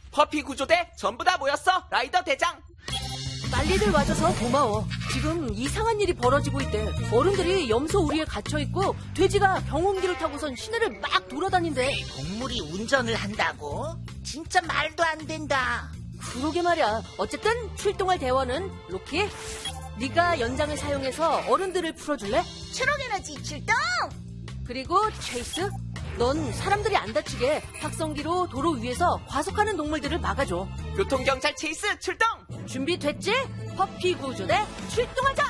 퍼피 구조대 전부 다 모였어, 라이더 대장. 빨리들 와줘서 고마워. 지금 이상한 일이 벌어지고 있대. 어른들이 염소 우리에 갇혀있고 돼지가 경운기를 타고선 시내를 막 돌아다닌대. 동물이 운전을 한다고? 진짜 말도 안 된다. 그러게 말이야. 어쨌든 출동할 대원은 로키, 네가 연장을 사용해서 어른들을 풀어줄래? 초록 에너지 출동! 그리고 체이스, 넌 사람들이 안 다치게 확성기로 도로 위에서 과속하는 동물들을 막아줘. 교통경찰 체이스 출동! 준비됐지? 퍼피 구조대 출동하자!